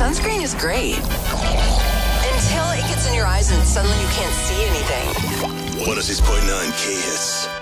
Sunscreen is great. Until it gets in your eyes and suddenly you can't see anything. 106.9 K-Hits.